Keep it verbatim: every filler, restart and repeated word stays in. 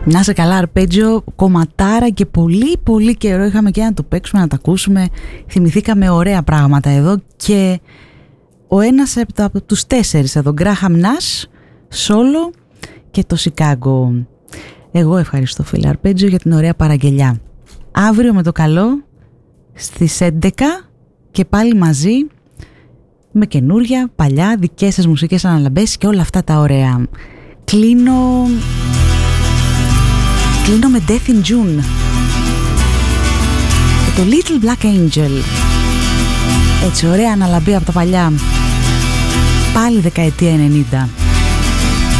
Να σε καλά, αρπέτζιο, κομματάρα, και πολύ πολύ καιρό είχαμε και να το παίξουμε, να το ακούσουμε. Θυμηθήκαμε ωραία πράγματα εδώ, και ο ένας από, από τους τέσσερις εδώ, Γκράχαμ Νας, Σόλο και το Σικάγκο. Εγώ ευχαριστώ, φίλε Αρπέτζιο, για την ωραία παραγγελιά. Αύριο με το καλό στις έντεκα και πάλι μαζί με καινούρια, παλιά, δικές σας μουσικές αναλαμπές και όλα αυτά τα ωραία. Κλείνω... Κλείνω με Death in June και το Little Black Angel. Έτσι ωραία αναλαμπή από τα παλιά. Πάλι δεκαετία ενενήντα.